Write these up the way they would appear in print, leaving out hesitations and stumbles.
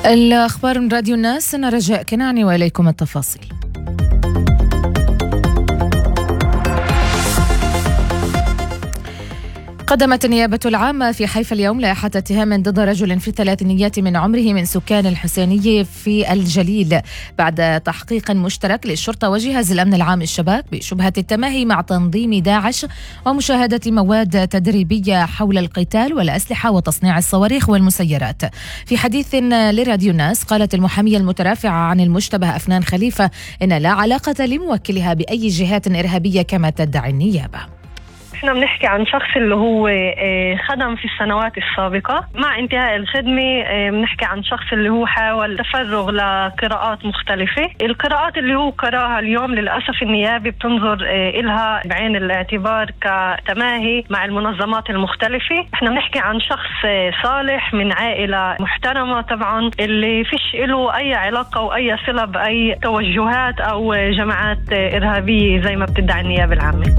الأخبار من راديو الناس، أنا رجاء كناني وإليكم التفاصيل. قدمت النيابة العامة في حيفا اليوم لائحة اتهام ضد رجل في الثلاثينيات من عمره من سكان الحسينية في الجليل بعد تحقيق مشترك للشرطة وجهاز الأمن العام الشباك بشبهة التماهي مع تنظيم داعش ومشاهدة مواد تدريبية حول القتال والأسلحة وتصنيع الصواريخ والمسيرات. في حديث لراديو الناس قالت المحامية المترافعة عن المشتبه أفنان خليفة إن لا علاقة لموكلها بأي جهات إرهابية كما تدعي النيابة. احنا بنحكي عن شخص اللي هو خدم في السنوات السابقة. مع انتهاء الخدمة بنحكي عن شخص اللي هو حاول تفرغ لقراءات مختلفة. القراءات اللي هو قراها اليوم للأسف النيابة بتنظر إلها بعين الاعتبار كتماهي مع المنظمات المختلفة. احنا بنحكي عن شخص صالح من عائلة محترمة طبعا، اللي فيش له أي علاقة وأي صلة بأي توجهات أو جماعات إرهابية زي ما بتدعي النيابة العامة.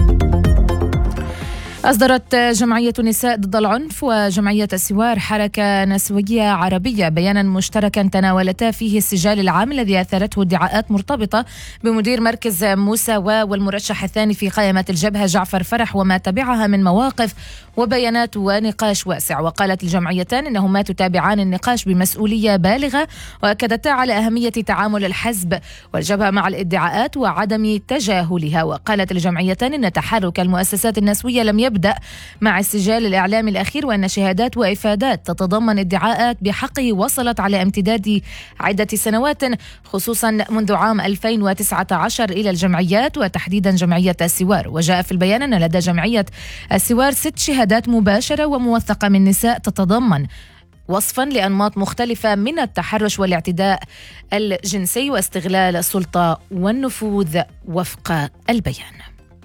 أصدرت جمعية النساء ضد العنف وجمعية السوار حركة نسوية عربية بيانا مشتركا تناولتا فيه السجال العام الذي أثارته ادعاءات مرتبطة بمدير مركز مساواة والمرشح الثاني في قائمة الجبهة جعفر فرح وما تبعها من مواقف وبيانات ونقاش واسع. وقالت الجمعيتان إنهما تتابعان النقاش بمسؤولية بالغة، وأكدتا على أهمية تعامل الحزب والجبهة مع الادعاءات وعدم تجاهلها. وقالت الجمعيتان إن تحرك المؤسسات النسوية لم يبدأ مع السجال الإعلامي الأخير، وأن شهادات وإفادات تتضمن ادعاءات بحقه وصلت على امتداد عدة سنوات خصوصا منذ عام 2019 إلى الجمعيات وتحديدا جمعية السوار. وجاء في البيان أن لدى جمعية السوار 6 شهادات مباشرة وموثقة من نساء تتضمن وصفا لأنماط مختلفة من التحرش والاعتداء الجنسي واستغلال السلطة والنفوذ وفق البيان.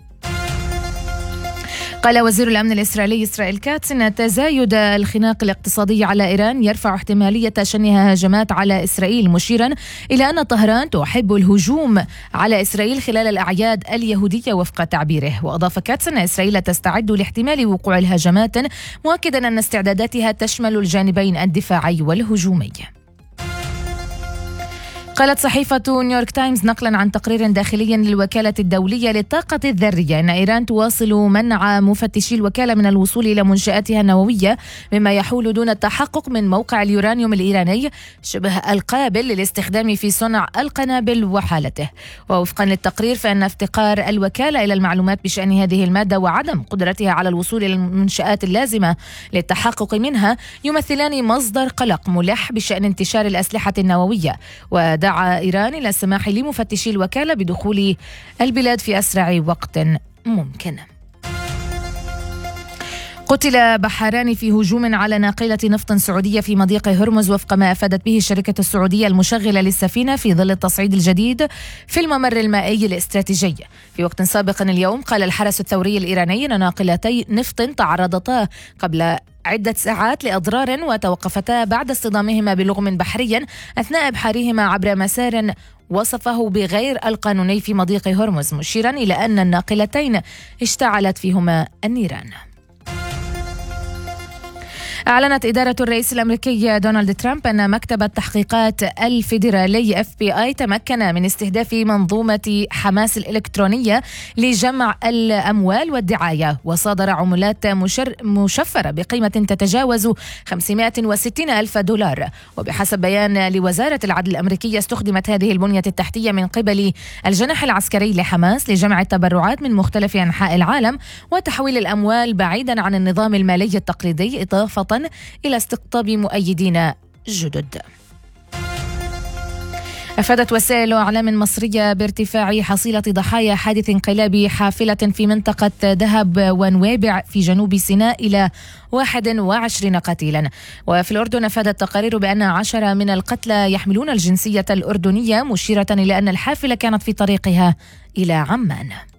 قال وزير الأمن الإسرائيلي إسرائيل كاتس إن تزايد الخناق الاقتصادي على إيران يرفع احتمالية شنها هجمات على إسرائيل، مشيرا إلى أن طهران تحب الهجوم على إسرائيل خلال الأعياد اليهودية وفق تعبيره. وأضاف كاتس أن إسرائيل تستعد لاحتمال وقوع الهجمات، مؤكدا أن استعداداتها تشمل الجانبين الدفاعي والهجومي. قالت صحيفة نيويورك تايمز نقلا عن تقرير داخلي للوكالة الدولية للطاقة الذرية أن إيران تواصل منع مفتشي الوكالة من الوصول إلى منشآتها النووية، مما يحول دون التحقق من موقع اليورانيوم الإيراني شبه القابل للاستخدام في صنع القنابل وحالته. ووفقا للتقرير فإن افتقار الوكالة إلى المعلومات بشأن هذه المادة وعدم قدرتها على الوصول إلى المنشآت اللازمة للتحقق منها يمثلان مصدر قلق ملح بشأن انتشار الأسلحة النووية. ودعا إيران إلى السماح لمفتشي الوكالة بدخول البلاد في أسرع وقت ممكن. قتل بحران في هجوم على ناقلة نفط سعودية في مضيق هرمز وفق ما أفادت به الشركة السعودية المشغلة للسفينة في ظل التصعيد الجديد في الممر المائي الاستراتيجي. في وقت سابق اليوم قال الحرس الثوري الإيراني أن ناقلتي نفط تعرضتا قبل عدة ساعات لأضرار وتوقفتا بعد اصطدامهما بلغم بحري أثناء إبحارهما عبر مسار وصفه بغير القانوني في مضيق هرمز، مشيرا إلى أن الناقلتين اشتعلت فيهما النيران. أعلنت إدارة الرئيس الأمريكي دونالد ترامب أن مكتب التحقيقات الفيدرالي FBI تمكن من استهداف منظومة حماس الإلكترونية لجمع الأموال والدعاية، وصادر عملات مشفرة بقيمة تتجاوز 560 ألف دولار. وبحسب بيان لوزارة العدل الأمريكية استخدمت هذه البنية التحتية من قبل الجناح العسكري لحماس لجمع التبرعات من مختلف أنحاء العالم وتحويل الأموال بعيدا عن النظام المالي التقليدي، إضافة إلى استقطاب مؤيدين جدد. أفادت وسائل إعلام مصرية بارتفاع حصيلة ضحايا حادث انقلاب حافلة في منطقة دهب ونويبع في جنوب سيناء إلى 21 قتيلا. وفي الأردن أفادت تقارير بأن 10 من القتلى يحملون الجنسية الأردنية، مشيرة إلى أن الحافلة كانت في طريقها إلى عمان.